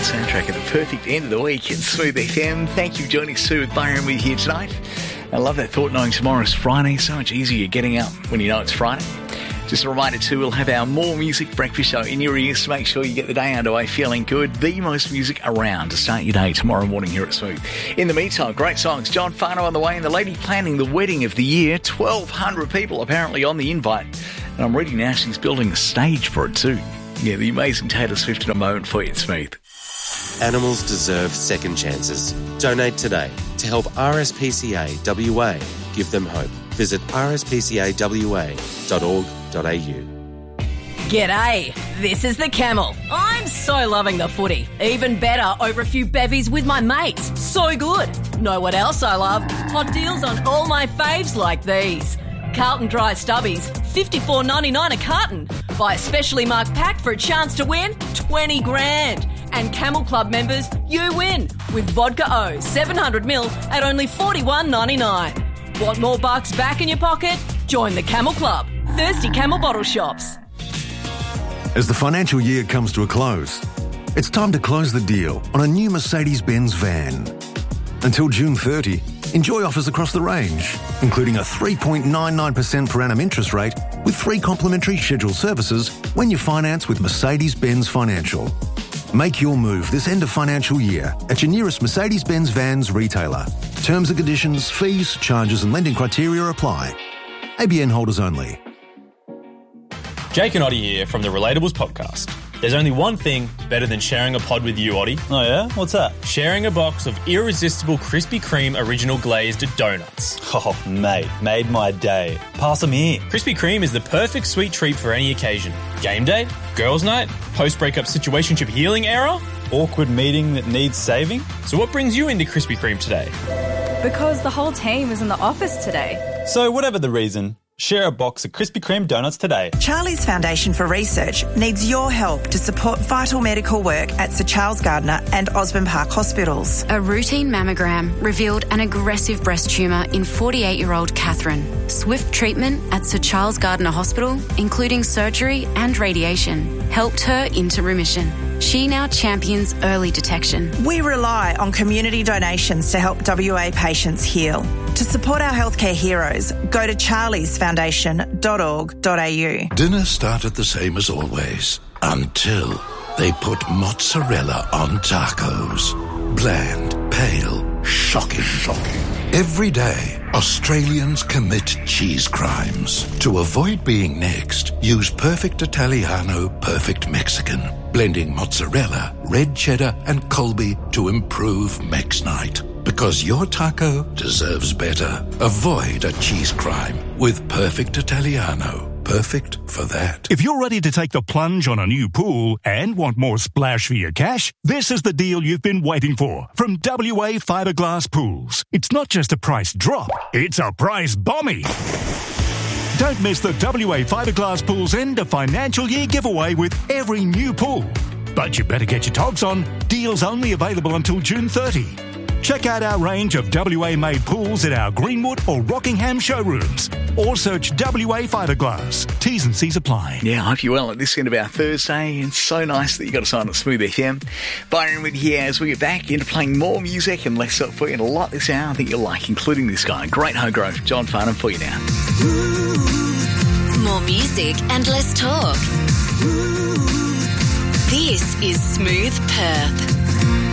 soundtrack of the perfect end of the week in Smooth FM. Thank you for joining Sue with Byron with you tonight. I love that thought knowing tomorrow's Friday. So much easier getting up when you know it's Friday. Just a reminder too, we'll have our More Music Breakfast Show in your ears to make sure you get the day underway feeling good. The most music around to start your day tomorrow morning here at Smooth. In the meantime, great songs. John Fano on the way and the lady planning the wedding of the year. 1,200 people apparently on the invite. And I'm reading now she's building a stage for it too. Yeah, the amazing Taylor Swift in a moment for you at Smooth. Animals deserve second chances. Donate today to help RSPCA WA give them hope. Visit rspcawa.org.au. G'day, this is the Camel. I'm so loving the footy. Even better over a few bevies with my mates. So good. Know what else I love? Hot deals on all my faves like these. Carlton Dry Stubbies, $54.99 a carton. Buy a specially marked pack for a chance to win 20 grand. And Camel Club members, you win with Vodka O 700ml at only $41.99. Want more bucks back in your pocket? Join the Camel Club. Thirsty Camel bottle shops. As the financial year comes to a close, it's time to close the deal on a new Mercedes-Benz van. Until June 30, enjoy offers across the range, including a 3.99% per annum interest rate with 3 complimentary scheduled services when you finance with Mercedes-Benz Financial. Make your move this end of financial year at your nearest Mercedes-Benz Vans retailer. Terms and conditions, fees, charges and lending criteria apply. ABN holders only. Jake and Oddie here from the Relatables podcast. There's only one thing better than sharing a pod with you, Oddie. Oh yeah? What's that? Sharing a box of irresistible Krispy Kreme original glazed donuts. Oh, mate, made my day. Pass them here. Krispy Kreme is the perfect sweet treat for any occasion. Game day, girls' night, post-breakup situationship healing era, awkward meeting that needs saving. So what brings you into Krispy Kreme today? Because the whole team is in the office today. So whatever the reason, share a box of Krispy Kreme donuts today. Charlie's Foundation for Research needs your help to support vital medical work at Sir Charles Gardner and Osborne Park hospitals. A routine mammogram revealed an aggressive breast tumour in 48-year-old Catherine. Swift treatment at Sir Charles Gardner Hospital, including surgery and radiation, helped her into remission. She now champions early detection. We rely on community donations to help WA patients heal. To support our healthcare heroes, go to charliesfoundation.org.au. Dinner started the same as always, until they put mozzarella on tacos. Bland, pale, shocking. Every day, Australians commit cheese crimes. To avoid being next, use Perfect Italiano, Perfect Mexican, blending mozzarella, red cheddar and Colby to improve Mex Night. Because your taco deserves better. Avoid a cheese crime with Perfect Italiano. Perfect for that. If you're ready to take the plunge on a new pool and want more splash for your cash, this is the deal you've been waiting for from WA Fiberglass Pools. It's not just a price drop, it's a price bombie. Don't miss the WA Fiberglass Pools end of financial year giveaway with every new pool. But you better get your togs on. Deals only available until June 30. Check out our range of WA-made pools at our Greenwood or Rockingham showrooms. Or search WA Fiberglass. T's and C's apply. Yeah, I hope you're well at this end of our Thursday. It's so nice that you got us on at Smooth FM. Byron with you here as we get back into playing more music and less stuff for you. And a lot this hour I think you'll like, including this guy. Great Hogrove, John Farnham for you now. More music and less talk. This is Smooth Perth.